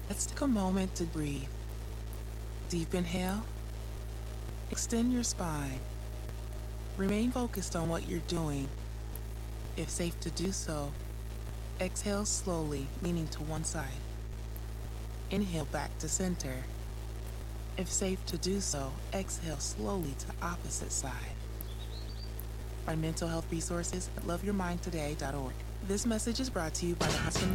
Let's take a moment to breathe. Deep inhale. Extend your spine. Remain focused on what you're doing. If safe to do so, exhale slowly, leaning to one side. Inhale back to center. If safe to do so, exhale slowly to opposite side. Find mental health resources at loveyourmindtoday.org. This message is brought to you by the Husband